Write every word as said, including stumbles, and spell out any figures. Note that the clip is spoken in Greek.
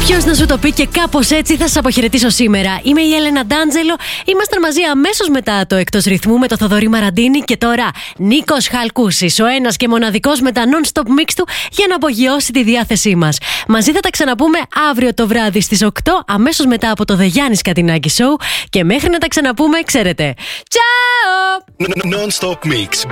Ποιος να σου το πει, και κάπως έτσι θα σας αποχαιρετήσω σήμερα. Είμαι η Έλενα Ντάντζελο. Ήμασταν μαζί αμέσως μετά το Εκτός Ρυθμού με το Θοδωρή Μαραντίνη. Και τώρα Νίκος Χαλκούσης, ο ένας και μοναδικός με τα non-stop mix του, για να απογειώσει τη διάθεσή μας. Μαζί θα τα ξαναπούμε αύριο το βράδυ στις οκτώ, αμέσως μετά από το The Γιάννης Κατινάκη Show. Και μέχρι να τα ξαναπούμε, ξέρετε. Ciao! Non-stop mix.